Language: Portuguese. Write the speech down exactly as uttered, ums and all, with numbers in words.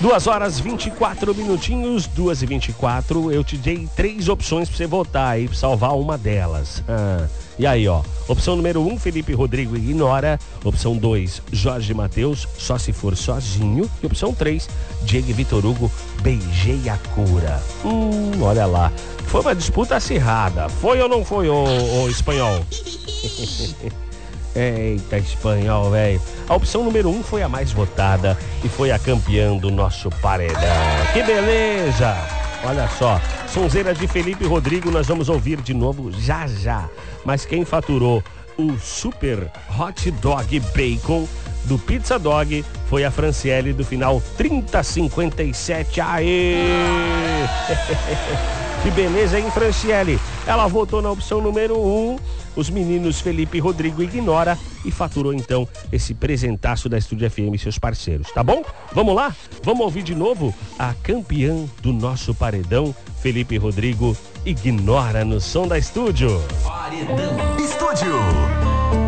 Duas horas vinte e quatro minutinhos, duas e vinte e quatro. Eu te dei três opções pra você votar aí, pra salvar uma delas. Ah, e aí, ó. Opção número um, Felipe Rodrigo Ignora. Opção dois, Jorge Mateus, Só Se For Sozinho. E opção três, Diego Vitor Hugo, Beijei a Cura. Hum, olha lá. Foi uma disputa acirrada. Foi ou não foi, ô, ô espanhol? Eita, espanhol, velho. A opção número um foi a mais votada e foi a campeã do nosso paredão. Que beleza! Olha só, sonzeira de Felipe Rodrigo, nós vamos ouvir de novo já já. Mas quem faturou o Super Hot Dog Bacon do Pizza Dog foi a Franciele do final trinta cinquenta e sete. Aê! Que beleza, hein, Franciele? Ela votou na opção número um. Os meninos Felipe Rodrigo Ignora e faturou então esse presentaço da Estúdio F M e seus parceiros, tá bom? Vamos lá? Vamos ouvir de novo a campeã do nosso paredão, Felipe Rodrigo Ignora, no som da Estúdio. Paredão Estúdio.